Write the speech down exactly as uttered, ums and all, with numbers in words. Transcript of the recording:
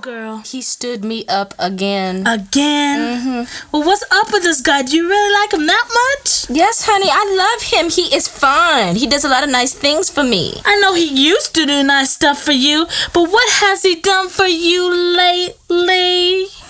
girl? He stood me up again. Again? Mm-hmm. Well, what's up with this guy? Do you really like him that much? Yes, honey, I love him. He is fun. He does a lot of nice things for me. I know he used to do nice stuff for you, but what has he done for you lately?